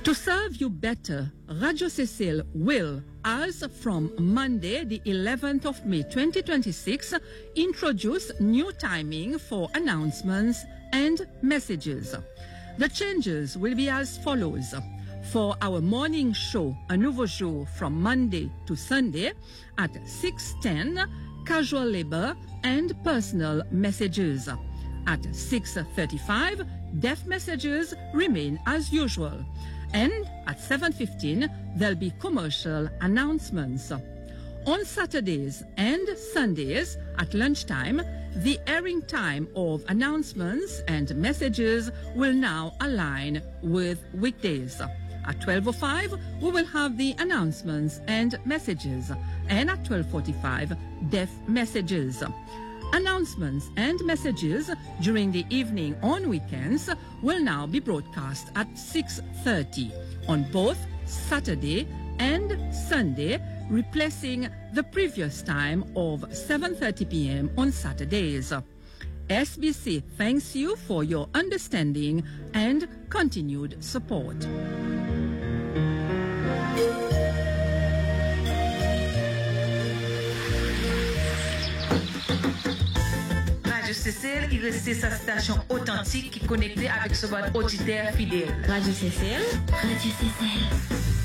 To serve you better, Radio Cecile will, as from Monday, the 11th of May 2026, introduce new timing for announcements and messages. The changes will be as follows. For our morning show, A Nouveau Jour from Monday to Sunday at 6:10, casual labor and personal messages. At 6:35, deaf messages remain as usual. And at 7:15, there'll be commercial announcements. On Saturdays and Sundays at lunchtime, the airing time of announcements and messages will now align with weekdays. At 12:05, we will have the announcements and messages, and at 12:45, deaf messages. Announcements and messages during the evening on weekends will now be broadcast at 6:30 on both Saturday and Sunday, replacing the previous time of 7:30 p.m. on Saturdays. SBC thanks you for your understanding and continued support. Radio Cecile, il reste sa station authentique qui est connectée avec ce mode auditeur fidèle. Radio Cecile. Radio Cecile.